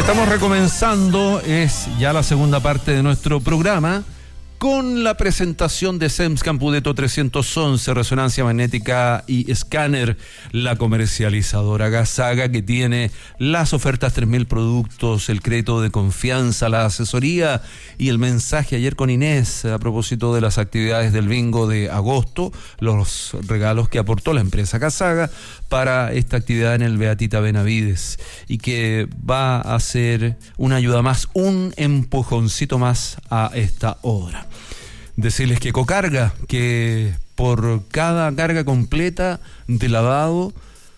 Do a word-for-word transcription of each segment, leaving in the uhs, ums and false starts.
Estamos recomenzando, es ya la segunda parte de nuestro programa, con la presentación de SEMS Campudeto trescientos once, resonancia magnética y escáner, la comercializadora Gasaga, que tiene las ofertas tres mil productos, el crédito de confianza, la asesoría y el mensaje ayer con Inés a propósito de las actividades del bingo de agosto, los regalos que aportó la empresa Gasaga para esta actividad en el Beatita Benavides, y que va a ser una ayuda más, un empujoncito más a esta obra. Decirles que Ecocarga, que por cada carga completa de lavado,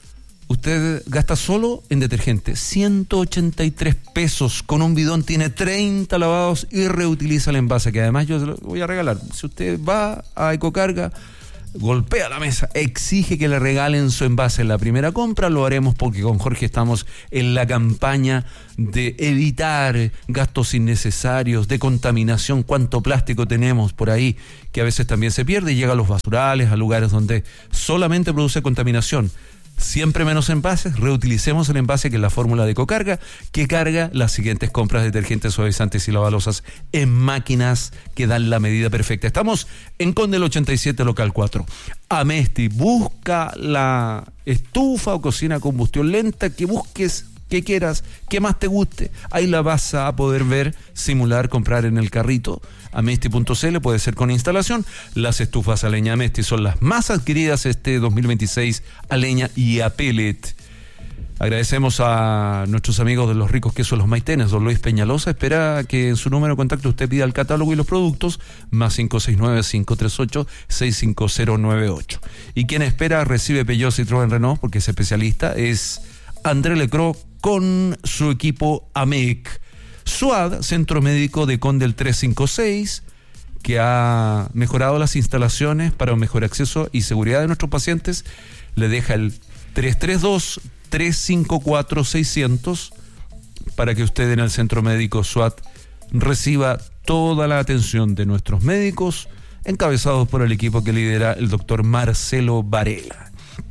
usted gasta solo en detergente ciento ochenta y tres pesos. Con un bidón tiene treinta lavados y reutiliza el envase, que además yo se lo voy a regalar. Si usted va a Ecocarga, golpea la mesa, exige que le regalen su envase en la primera compra, lo haremos porque con Jorge estamos en la campaña de evitar gastos innecesarios, de contaminación. Cuánto plástico tenemos por ahí que a veces también se pierde y llega a los basurales, a lugares donde solamente produce contaminación. Siempre menos envases, reutilicemos el envase, que es la fórmula de Ecocarga, que carga las siguientes compras de detergentes, suavizantes y lavalosas en máquinas que dan la medida perfecta. Estamos en Conde el ochenta y siete, local cuatro. Amesti, busca la estufa o cocina a combustión lenta que busques, que quieras, que más te guste. Ahí la vas a poder ver, simular, comprar en el carrito. Amesti punto c l, puede ser con instalación. Las estufas a leña Amesti son las más adquiridas este dos mil veintiséis, a leña y a pellet. Agradecemos a nuestros amigos de Los Ricos Quesos Los Maitenes. Don Luis Peñalosa espera que en su número de contacto usted pida el catálogo y los productos, más cinco seis nueve, cinco tres ocho, seis cinco cero nueve ocho. Y quien espera recibe Peugeot, Citroën, Renault, porque es especialista, es André Lecro con su equipo A M E C. SUAD, Centro Médico de Conde el trescientos cincuenta y seis, que ha mejorado las instalaciones para un mejor acceso y seguridad de nuestros pacientes, le deja el tres tres dos, tres cinco cuatro, seiscientos para que usted en el Centro Médico SUAD reciba toda la atención de nuestros médicos, encabezados por el equipo que lidera el doctor Marcelo Varela.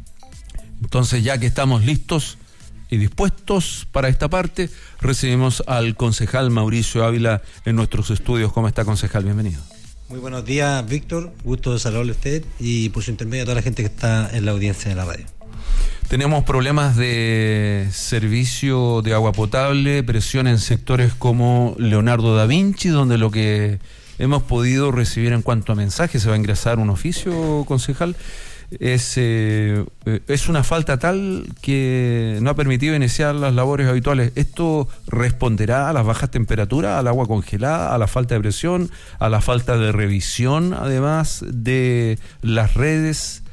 Entonces, ya que estamos listos y dispuestos para esta parte, recibimos al concejal Mauricio Ávila en nuestros estudios. ¿Cómo está, concejal? Bienvenido. Muy buenos días, Víctor. Gusto de saludarle a usted y por su intermedio a toda la gente que está en la audiencia de la radio. Tenemos problemas de servicio de agua potable, presión en sectores como Leonardo da Vinci, donde lo que hemos podido recibir en cuanto a mensajes, se va a ingresar un oficio, concejal, Es, eh, es una falta tal que no ha permitido iniciar las labores habituales. ¿Esto responderá a las bajas temperaturas, al agua congelada, a la falta de presión, a la falta de revisión, además de las redes,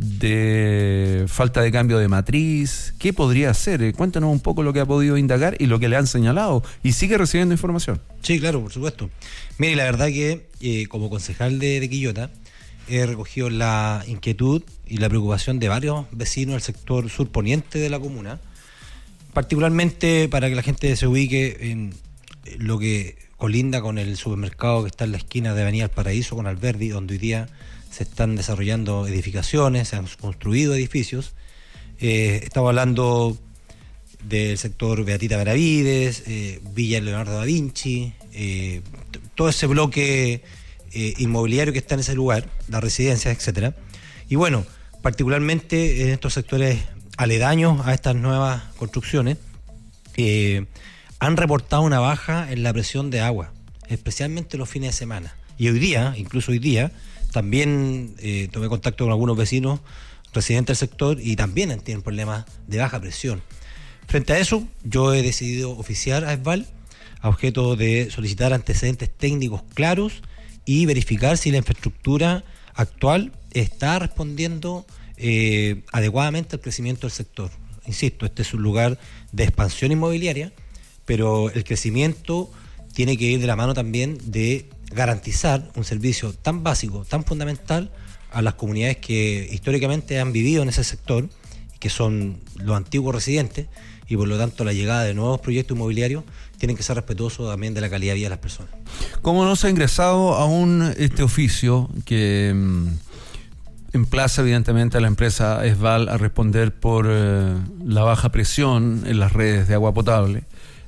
de falta de cambio de matriz? ¿Qué podría hacer? Eh, cuéntanos un poco lo que ha podido indagar y lo que le han señalado, y sigue recibiendo información. Sí, claro, por supuesto. Mire, la verdad que eh, como concejal de, de Quillota, he recogido la inquietud y la preocupación de varios vecinos del sector surponiente de la comuna, particularmente para que la gente se ubique en lo que colinda con el supermercado que está en la esquina de Avenida El Paraíso con Alberdi, donde hoy día se están desarrollando edificaciones, se han construido edificios. Eh, estamos hablando del sector Beatita Benavides, eh, Villa Leonardo da Vinci, eh, t- todo ese bloque Eh, inmobiliario que está en ese lugar, las residencias, etcétera. Y bueno, particularmente en estos sectores aledaños a estas nuevas construcciones, eh, han reportado una baja en la presión de agua, especialmente los fines de semana. Y hoy día, incluso hoy día, también eh, tomé contacto con algunos vecinos residentes del sector y también tienen problemas de baja presión. Frente a eso, yo he decidido oficiar a ESVAL a objeto de solicitar antecedentes técnicos claros y verificar si la infraestructura actual está respondiendo eh, adecuadamente al crecimiento del sector. Insisto, este es un lugar de expansión inmobiliaria, pero el crecimiento tiene que ir de la mano también de garantizar un servicio tan básico, tan fundamental a las comunidades que históricamente han vivido en ese sector, que son los antiguos residentes, y por lo tanto la llegada de nuevos proyectos inmobiliarios tienen que ser respetuosos también de la calidad de vida de las personas. ¿Cómo no se ha ingresado aún este oficio que mmm, emplaza evidentemente a la empresa ESVAL a responder por eh, la baja presión en las redes de agua potable?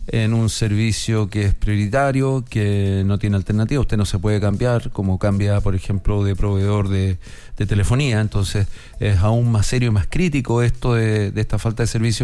en un servicio que es prioritario, que no tiene alternativa. Usted no se puede cambiar, como cambia, por ejemplo, de proveedor de, de telefonía. Entonces es aún más serio y más crítico esto de, de esta falta de servicio.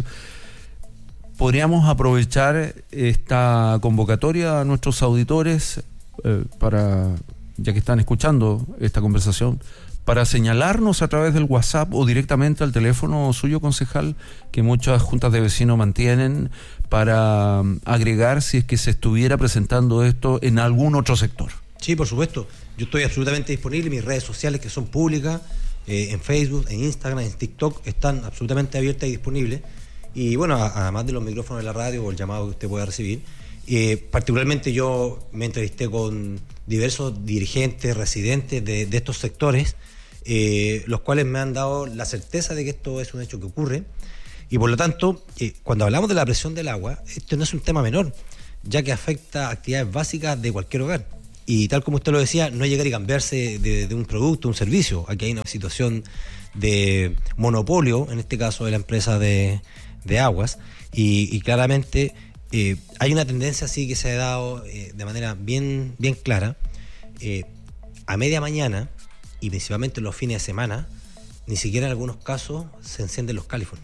Podríamos aprovechar esta convocatoria a nuestros auditores eh, para, ya que están escuchando esta conversación, para señalarnos a través del WhatsApp o directamente al teléfono suyo, concejal, que muchas juntas de vecinos mantienen, para um, agregar si es que se estuviera presentando esto en algún otro sector. Sí, por supuesto. Yo estoy absolutamente disponible. Mis redes sociales, que son públicas, eh, en Facebook, en Instagram, en TikTok, están absolutamente abiertas y disponibles. Y bueno, a, además de los micrófonos de la radio o el llamado que usted pueda recibir, eh, particularmente yo me entrevisté con diversos dirigentes, residentes de, de estos sectores, Eh, los cuales me han dado la certeza de que esto es un hecho que ocurre, y por lo tanto, eh, cuando hablamos de la presión del agua, esto no es un tema menor, ya que afecta actividades básicas de cualquier hogar, y tal como usted lo decía, no es llegar y cambiarse de, de un producto, un servicio. Aquí hay una situación de monopolio, en este caso de la empresa de, de aguas, y, y claramente eh, hay una tendencia así que se ha dado eh, de manera bien, bien clara, eh, a media mañana, y principalmente los fines de semana, ni siquiera en algunos casos se encienden los calefón.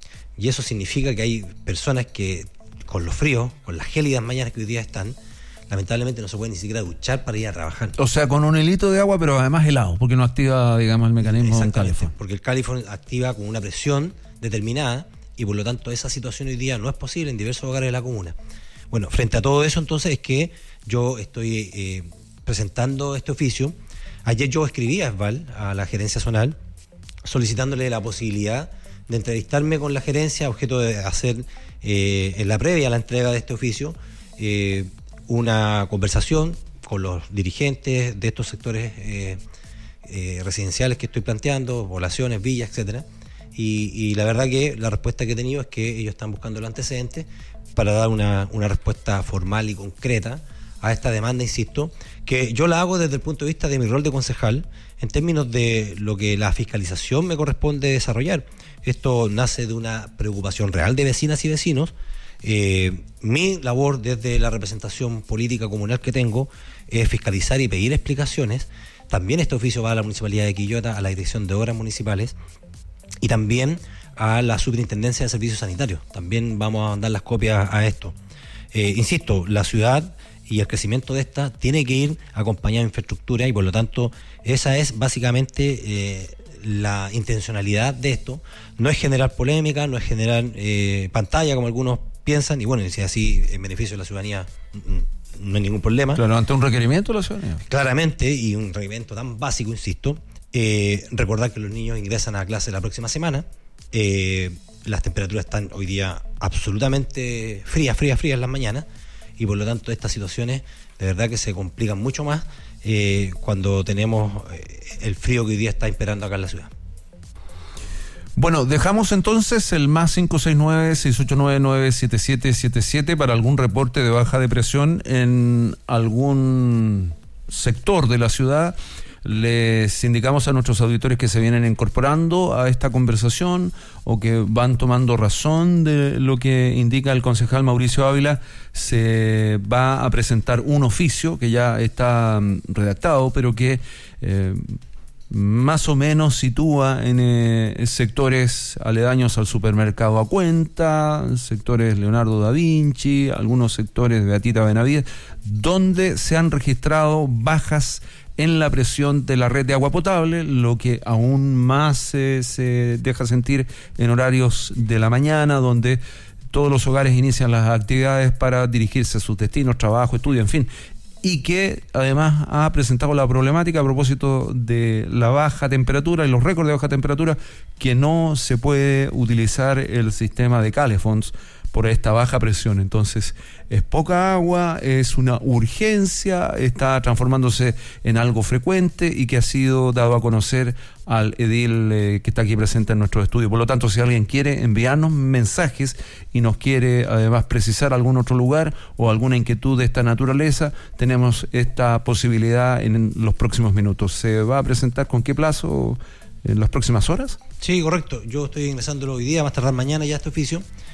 Y eso significa que hay personas que, con los fríos, con las gélidas mañanas que hoy día están, lamentablemente no se pueden ni siquiera duchar para ir a trabajar. O sea, con un hilito de agua, pero además helado, porque no activa, digamos, el mecanismo del calefón. Porque el calefón activa con una presión determinada, y por lo tanto esa situación hoy día no es posible en diversos hogares de la comuna. Bueno, frente a todo eso, entonces, es que yo estoy eh, presentando este oficio. Ayer yo escribí a ESVAL, a la gerencia zonal, solicitándole la posibilidad de entrevistarme con la gerencia, objeto de hacer eh, en la previa a la entrega de este oficio eh, una conversación con los dirigentes de estos sectores eh, eh, residenciales que estoy planteando, poblaciones, villas, etcétera. Y, y la verdad que la respuesta que he tenido es que ellos están buscando los antecedentes para dar una, una respuesta formal y concreta a esta demanda, insisto, que yo la hago desde el punto de vista de mi rol de concejal, en términos de lo que la fiscalización me corresponde desarrollar. Esto nace de una preocupación real de vecinas y vecinos. Eh, mi labor desde la representación política comunal que tengo es fiscalizar y pedir explicaciones. También este oficio va a la Municipalidad de Quillota, a la Dirección de Obras Municipales, y también a la Superintendencia de Servicios Sanitarios. También vamos a mandar las copias a esto. Eh, insisto, la ciudad y el crecimiento de esta tiene que ir acompañado de infraestructura, y por lo tanto esa es básicamente eh, la intencionalidad de esto. No es generar polémica, no es generar eh, pantalla como algunos piensan, y bueno, si así en beneficio de la ciudadanía no hay ningún problema. Claro, ante un requerimiento de la ciudadanía. Claramente, y un requerimiento tan básico, insisto, eh, recordar que los niños ingresan a clase la próxima semana. eh, las temperaturas están hoy día absolutamente frías, frías, frías en las mañanas, y por lo tanto estas situaciones de verdad que se complican mucho más eh, cuando tenemos eh, el frío que hoy día está imperando acá en la ciudad. Bueno, dejamos entonces el más cinco seis nueve, seis ocho nueve, nueve siete siete siete siete para algún reporte de baja de presión en algún sector de la ciudad. Les indicamos a nuestros auditores que se vienen incorporando a esta conversación o que van tomando razón de lo que indica el concejal Mauricio Ávila. Se va a presentar un oficio que ya está redactado, pero que eh, más o menos sitúa en eh, sectores aledaños al supermercado A Cuenta, sectores Leonardo da Vinci, algunos sectores de Beatita Benavides, donde se han registrado bajas en la presión de la red de agua potable, lo que aún más eh, se deja sentir en horarios de la mañana, donde todos los hogares inician las actividades para dirigirse a sus destinos, trabajo, estudio, en fin, y que además ha presentado la problemática a propósito de la baja temperatura y los récords de baja temperatura, que no se puede utilizar el sistema de calefons por esta baja presión. Entonces es poca agua, es una urgencia, está transformándose en algo frecuente y que ha sido dado a conocer al edil eh, que está aquí presente en nuestro estudio. Por lo tanto, si alguien quiere enviarnos mensajes y nos quiere además precisar algún otro lugar o alguna inquietud de esta naturaleza, tenemos esta posibilidad en los próximos minutos. ¿Se va a presentar con qué plazo? ¿En las próximas horas? Sí, correcto. Yo estoy ingresándolo hoy día, más tardar mañana ya este oficio.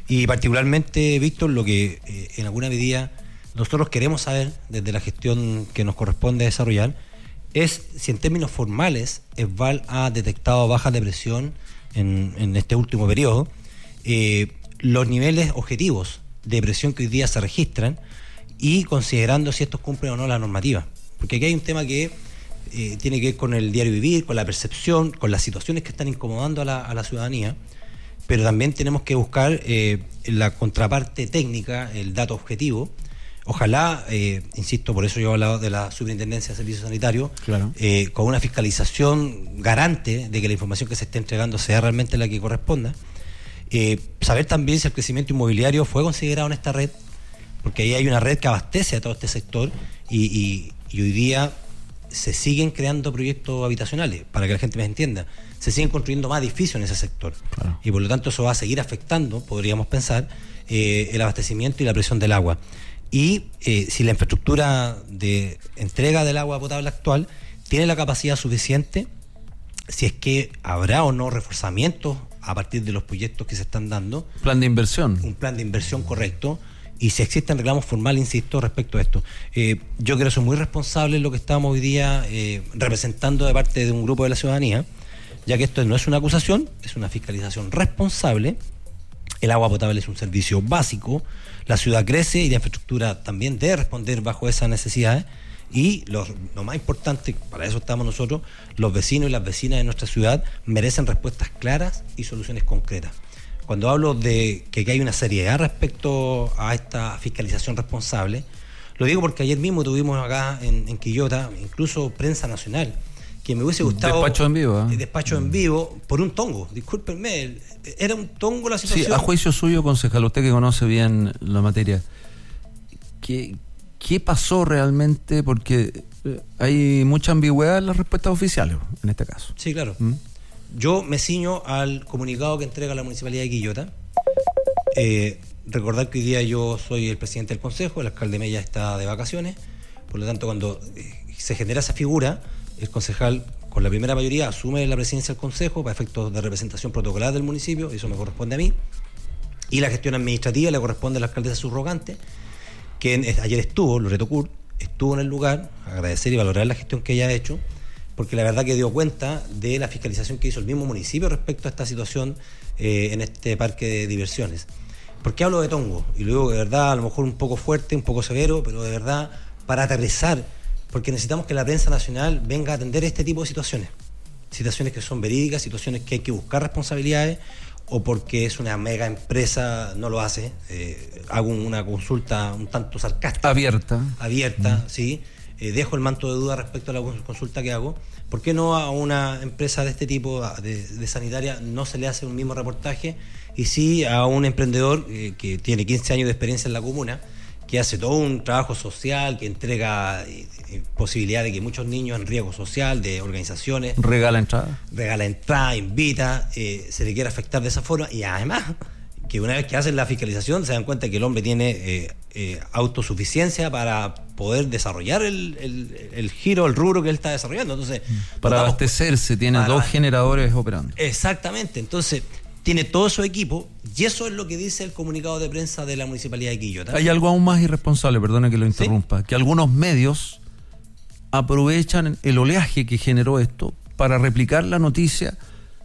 Y particularmente, Víctor, lo que eh, en alguna medida nosotros queremos saber desde la gestión que nos corresponde desarrollar es si en términos formales ESVAL ha detectado bajas de presión en, en este último periodo, eh, los niveles objetivos de presión que hoy día se registran y considerando si estos cumplen o no la normativa. Porque aquí hay un tema que eh, tiene que ver con el diario vivir, con la percepción, con las situaciones que están incomodando a la, a la ciudadanía, pero también tenemos que buscar eh, la contraparte técnica, el dato objetivo. Ojalá, eh, insisto, por eso yo he hablado de la Superintendencia de Servicios Sanitarios, claro. eh, con una fiscalización garante de que la información que se esté entregando sea realmente la que corresponda. Eh, saber también si el crecimiento inmobiliario fue considerado en esta red, porque ahí hay una red que abastece a todo este sector y, y, y hoy día se siguen creando proyectos habitacionales, para que la gente me entienda. Se siguen construyendo más edificios en ese sector. Claro. Y por lo tanto eso va a seguir afectando, podríamos pensar, eh, el abastecimiento y la presión del agua. Y eh, si la infraestructura de entrega del agua potable actual tiene la capacidad suficiente, si es que habrá o no reforzamientos a partir de los proyectos que se están dando. Plan de inversión. Un plan de inversión correcto. Y si existen reclamos formales, insisto, respecto a esto. Eh, yo creo que soy muy responsable en lo que estamos hoy día eh, representando de parte de un grupo de la ciudadanía, ya que esto no es una acusación, es una fiscalización responsable. El agua potable es un servicio básico, la ciudad crece y la infraestructura también debe responder bajo esas necesidades. Y lo, lo más importante, para eso estamos nosotros, los vecinos y las vecinas de nuestra ciudad merecen respuestas claras y soluciones concretas. Cuando hablo de que, que hay una seriedad respecto a esta fiscalización responsable, lo digo porque ayer mismo tuvimos acá en, en Quillota, incluso prensa nacional, que me hubiese gustado... Despacho en vivo. ¿eh? Despacho en vivo por un tongo, discúlpenme, era un tongo la situación. Sí, a juicio suyo, concejal, usted que conoce bien la materia, ¿qué, qué pasó realmente? Porque hay mucha ambigüedad en las respuestas oficiales, en este caso. Sí, claro. ¿Mm? Yo me ciño al comunicado que entrega la Municipalidad de Quillota. Eh, recordar que hoy día yo soy el presidente del Consejo, el alcalde Mella está de vacaciones, por lo tanto cuando eh, se genera esa figura, el concejal con la primera mayoría asume la presidencia del Consejo para efectos de representación protocolar del municipio, eso me corresponde a mí, y la gestión administrativa le corresponde al alcalde subrogante, que en, ayer estuvo, Loreto Curt, estuvo en el lugar, agradecer y valorar la gestión que ella ha hecho, porque la verdad que dio cuenta de la fiscalización que hizo el mismo municipio respecto a esta situación eh, en este parque de diversiones. ¿Por qué hablo de tongo? Y lo digo de verdad, a lo mejor un poco fuerte, un poco severo, pero de verdad para aterrizar, porque necesitamos que la prensa nacional venga a atender este tipo de situaciones. Situaciones que son verídicas, situaciones que hay que buscar responsabilidades, o porque es una mega empresa, no lo hace. Eh, hago una consulta un tanto sarcástica. Abierta. Abierta, mm. sí. Eh, dejo el manto de duda respecto a la consulta que hago. ¿Por qué no a una empresa de este tipo, de, de sanitaria, no se le hace un mismo reportaje? Y sí a un emprendedor eh, que tiene quince años de experiencia en la comuna, que hace todo un trabajo social, que entrega eh, eh, posibilidad de que muchos niños en riesgo social, de organizaciones... Regala entrada. Regala entrada, invita, eh, se le quiere afectar de esa forma. Y además, que una vez que hacen la fiscalización, se dan cuenta que el hombre tiene eh, eh, autosuficiencia para poder desarrollar el, el, el giro, el rubro que él está desarrollando. Entonces, para notamos, abastecerse, tiene para, dos generadores operando. Exactamente, entonces tiene todo su equipo, y eso es lo que dice el comunicado de prensa de la Municipalidad de Quillota. Hay algo aún más irresponsable, perdone que lo interrumpa, ¿sí? Que algunos medios aprovechan el oleaje que generó esto para replicar la noticia.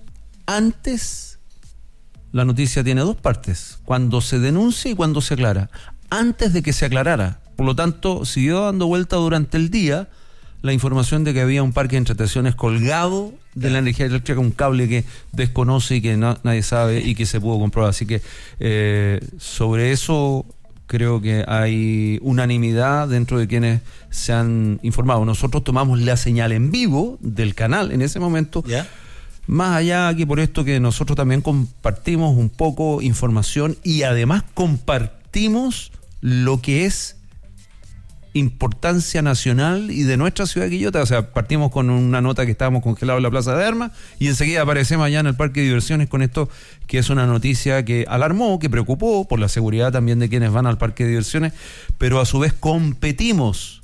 Antes, la noticia tiene dos partes, cuando se denuncia y cuando se aclara. Antes de que se aclarara, por lo tanto, siguió dando vuelta durante el día la información de que había un parque de entretenciones colgado de la energía eléctrica, un cable que desconoce y que no, nadie sabe y que se pudo comprobar. Así que eh, sobre eso creo que hay unanimidad dentro de quienes se han informado. Nosotros tomamos la señal en vivo del canal en ese momento, ¿ya? Más allá que por esto que nosotros también compartimos un poco información y además compartimos lo que es importancia nacional y de nuestra ciudad de Quillota. O sea, partimos con una nota que estábamos congelados en la Plaza de Armas y enseguida aparecemos allá en el Parque de Diversiones con esto, que es una noticia que alarmó, que preocupó por la seguridad también de quienes van al Parque de Diversiones, pero a su vez competimos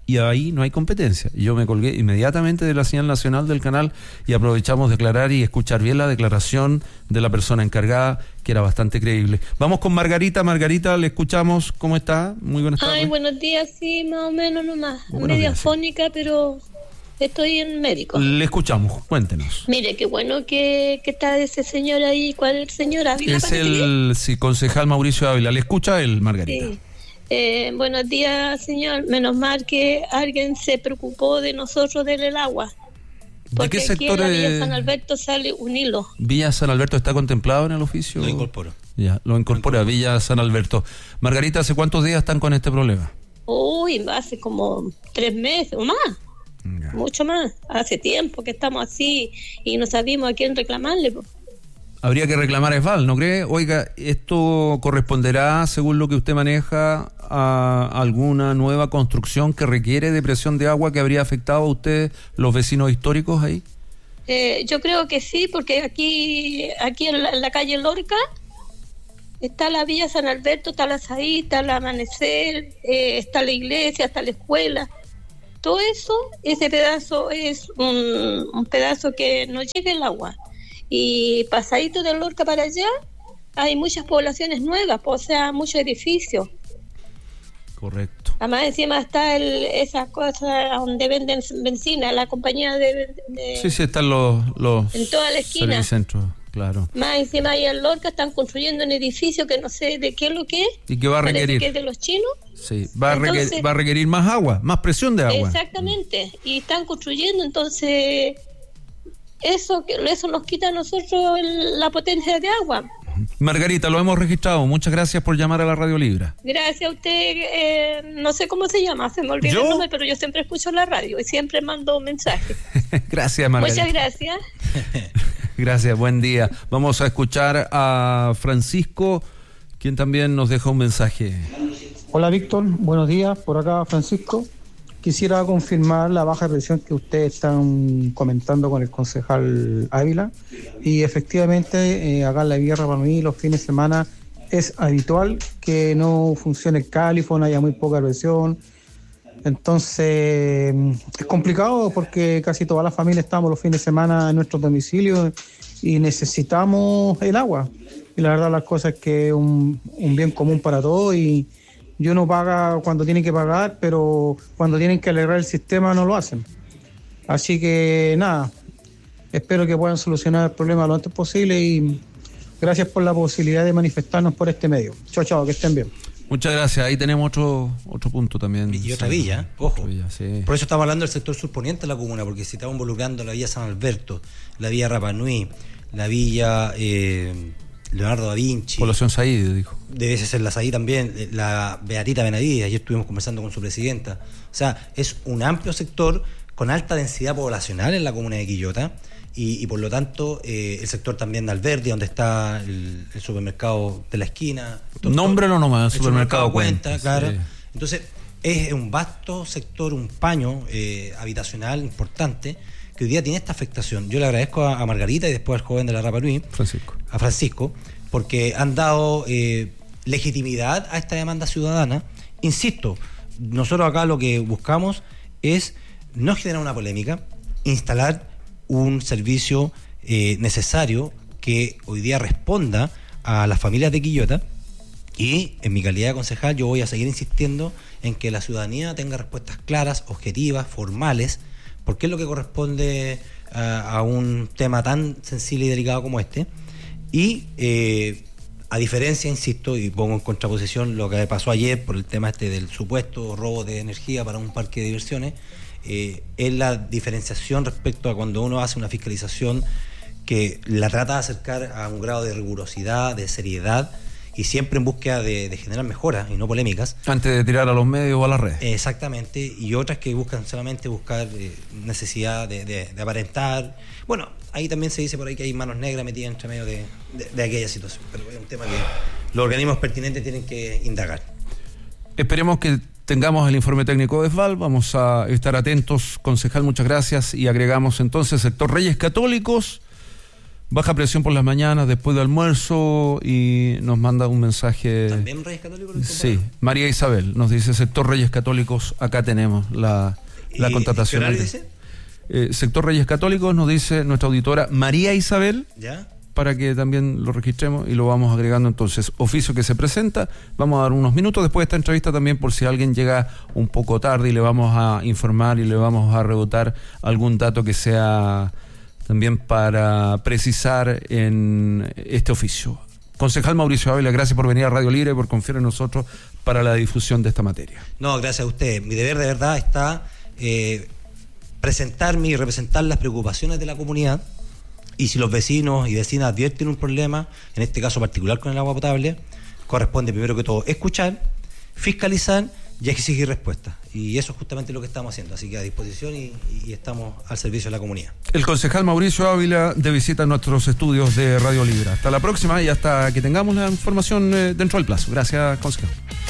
y ahí no hay competencia. Y yo me colgué inmediatamente de la señal nacional del canal y aprovechamos de declarar y escuchar bien la declaración de la persona encargada, que era bastante creíble. Vamos con Margarita. Margarita, le escuchamos. ¿Cómo está? Muy buenas tardes. Ay, buenos días, sí, más o menos nomás. Buenos Media días, sí. fónica, pero estoy en médico. Le escuchamos, cuéntenos. Mire, qué bueno que, que está ese señor ahí. ¿Cuál es el señor Ávila? Es parece que el sí, concejal Mauricio Ávila. ¿Le escucha él, Margarita? Sí. Eh, buenos días, señor. Menos mal que alguien se preocupó de nosotros del agua. ¿De Porque qué aquí en sector la Villa eh, San Alberto sale un hilo. Villa San Alberto está contemplado en el oficio? Lo incorporo. Ya, lo incorpora Villa San Alberto. Margarita, ¿hace cuántos días están con este problema? Uy, hace como tres meses o más. Ya. Mucho más. Hace tiempo que estamos así y no sabíamos a quién reclamarle. Po. Habría que reclamar a ESVAL, ¿no cree? Oiga, ¿esto corresponderá, según lo que usted maneja, a alguna nueva construcción que requiere de presión de agua que habría afectado a usted, los vecinos históricos ahí? Eh, yo creo que sí, porque aquí aquí en la, en la calle Lorca está la Villa San Alberto, está la Saí, está el Amanecer, eh, está la iglesia, está la escuela. Todo eso, ese pedazo es un, un pedazo que no llega el agua. Y pasadito de Lorca para allá hay muchas poblaciones nuevas, o sea, muchos edificios. Correcto. Además encima está el, esas cosas donde venden benzina, la compañía de... de Sí, sí, están los, los en toda la esquina. servicentros, claro. Más encima ahí en Lorca están construyendo un edificio que no sé de qué es lo que es. Y que va a Parece requerir. que es de los chinos. Sí, va a, Entonces, requerir, va a requerir más agua, más presión de agua. Exactamente. Y están construyendo, entonces eso eso nos quita a nosotros el- la potencia de agua. Margarita, lo hemos registrado. Muchas gracias por llamar a la Radio Libra. Gracias a usted, eh, no sé cómo se llama, se me olvidó ¿Yo? el nombre, pero yo siempre escucho la radio y siempre mando mensajes. Gracias, Margarita. Muchas gracias. Gracias, buen día. Vamos a escuchar a Francisco, quien también nos deja un mensaje. Hola Víctor, buenos días, por acá Francisco. Quisiera confirmar la baja presión que ustedes están comentando con el concejal Ávila y efectivamente eh, acá en la Villa Rapa Nui los fines de semana es habitual que no funcione el califón, haya muy poca presión. Entonces es complicado porque casi toda la familia estamos los fines de semana en nuestros domicilios y necesitamos el agua. Y la verdad las cosas es que es un, un bien común para todos y y uno paga cuando tiene que pagar, pero cuando tienen que alegrar el sistema no lo hacen. Así que nada, espero que puedan solucionar el problema lo antes posible y gracias por la posibilidad de manifestarnos por este medio. Chao, chao, que estén bien. Muchas gracias. Ahí tenemos otro otro punto también. Y otra Sí, villa, ojo. otra villa, sí. Por eso estamos hablando del sector surponiente de la comuna, porque si estamos involucrando la Villa San Alberto, la Villa Rapa Nui, la Villa eh, Leonardo da Vinci, Población Saíd, dijo. debe ser la Saí también, la Beatita Benavides, ayer estuvimos conversando con su presidenta. O sea, es un amplio sector con alta densidad poblacional en la comuna de Quillota y, y por lo tanto eh, el sector también de Alberdi, donde está el, el supermercado de la esquina. Todo- Nómbralo nomás, el supermercado Cuenta, Cuenta, claro. sí. Entonces, es un vasto sector, un paño eh, habitacional importante que hoy día tiene esta afectación. Yo le agradezco a, a Margarita y después al joven de la Rapa Nui, Francisco. a Francisco, porque han dado eh, legitimidad a esta demanda ciudadana. Insisto, nosotros acá lo que buscamos es no generar una polémica, instalar un servicio eh, necesario que hoy día responda a las familias de Quillota y en mi calidad de concejal yo voy a seguir insistiendo en que la ciudadanía tenga respuestas claras, objetivas, formales, porque es lo que corresponde a, a un tema tan sensible y delicado como este. Y eh, a diferencia, insisto, y pongo en contraposición lo que pasó ayer por el tema este del supuesto robo de energía para un parque de diversiones, eh, es la diferenciación respecto a cuando uno hace una fiscalización que la trata de acercar a un grado de rigurosidad, de seriedad y siempre en búsqueda de, de generar mejoras y no polémicas. Antes de tirar a los medios o a las redes. Exactamente, y otras que buscan solamente buscar eh, necesidad de, de, de aparentar. Bueno, ahí también se dice por ahí que hay manos negras metidas entre medio de, de, de aquella situación, pero es un tema que los organismos pertinentes tienen que indagar. Esperemos que tengamos el informe técnico de ESVAL, vamos a estar atentos, concejal, muchas gracias, y agregamos entonces sector Reyes Católicos, baja presión por las mañanas después del almuerzo y nos manda un mensaje. ¿También Reyes Católicos? Sí, María Isabel nos dice sector Reyes Católicos, acá tenemos la, la contratación. ¿Qué horario dice? Eh, sector Reyes Católicos nos dice nuestra auditora María Isabel. ¿Ya? Para que también lo registremos y lo vamos agregando. Entonces, oficio que se presenta, vamos a dar unos minutos después de esta entrevista también por si alguien llega un poco tarde y le vamos a informar y le vamos a rebotar algún dato que sea también para precisar en este oficio. Concejal Mauricio Ávila, gracias por venir a Radio Libre y por confiar en nosotros para la difusión de esta materia. No, gracias a usted. Mi deber de verdad está eh, presentarme y representar las preocupaciones de la comunidad. Y si los vecinos y vecinas advierten un problema, en este caso particular con el agua potable, corresponde primero que todo escuchar, fiscalizar y exigir respuestas. Y eso es justamente lo que estamos haciendo. Así que a disposición y, y estamos al servicio de la comunidad. El concejal Mauricio Ávila de visita en nuestros estudios de Radio Libre. Hasta la próxima y hasta que tengamos la información dentro del plazo. Gracias, concejal.